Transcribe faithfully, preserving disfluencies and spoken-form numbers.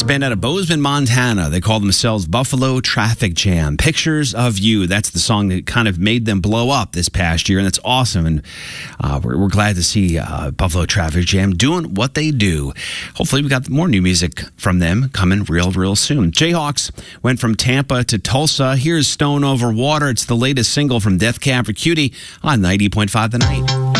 It's a band out of Bozeman, Montana. They call themselves Buffalo Traffic Jam. Pictures of You. That's the song that kind of made them blow up this past year, and that's awesome. And uh, we're, we're glad to see uh, Buffalo Traffic Jam doing what they do. Hopefully we got more new music from them coming real, real soon. Jayhawks went from Tampa to Tulsa. Here's Stone Over Water. It's the latest single from Death Cab for Cutie on ninety point five The Night.